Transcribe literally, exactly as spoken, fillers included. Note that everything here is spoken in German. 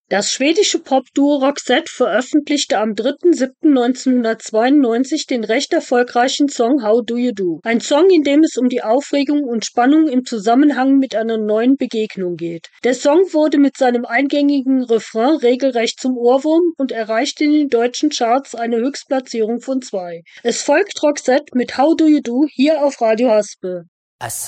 Das schwedische Popduo Roxette veröffentlichte am dritter siebter neunzehnhundertzweiundneunzig den recht erfolgreichen Song How Do You Do? Ein Song, in dem es um die Aufregung und Spannung im Zusammenhang mit einer neuen Begegnung geht. Der Song wurde mit seinem eingängigen Refrain regelrecht zum Ohrwurm und erreichte in den deutschen Charts eine Höchstplatzierung von zwei. Es folgt Roxette mit How Do You Do hier auf Radio Haspe. I